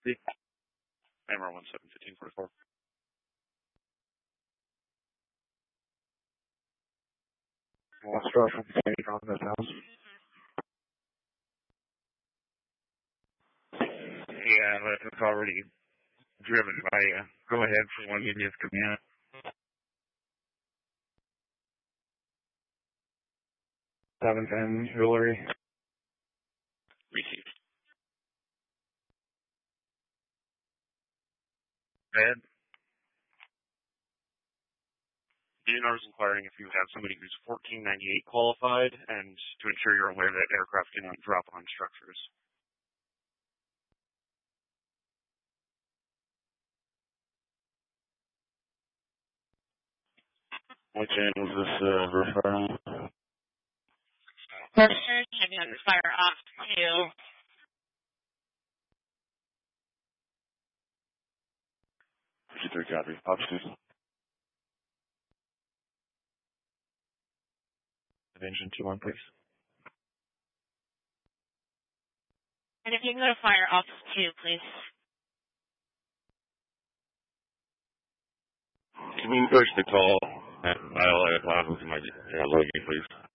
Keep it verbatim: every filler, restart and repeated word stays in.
Hammer one seven fifteen forty-four. Lost Russian from this house. Yeah, but it's already driven by you. Go ahead for one unit command. seven ten jewelry. Received. Ed? D N R is inquiring if you have somebody who's fourteen ninety-eight qualified and to ensure you're aware that aircraft cannot drop on structures. Which end was this uh, referring? Mercer, checking on the fire off to fifty-three copy. Officers. Engine two one, please. and if you can go to fire off two, please. Can we push the call at I L A with my uh, Logan, please?